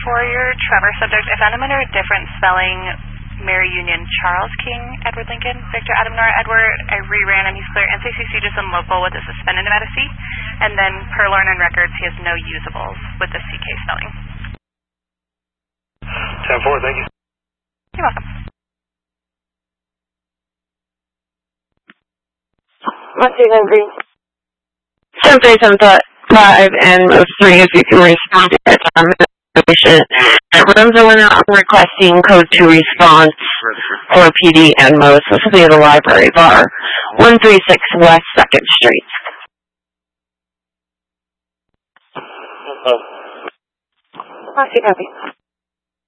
For your Trevor subject, I found him under a different spelling: Mary Union, Charles King, Edward Lincoln, Victor Adam Nora Edward. I reran him. He's clear NCCC, just in local with a suspended amount of C. And then per Lornan records, he has no usables with the CK spelling. 10-4, thank you. You're welcome. Monty Henry. 737.5 and most 3 if you can respond to that information. Rosalina requesting code 2 response for PD and most. This will be at the library bar, 136 West 2nd Street. Monty Henry.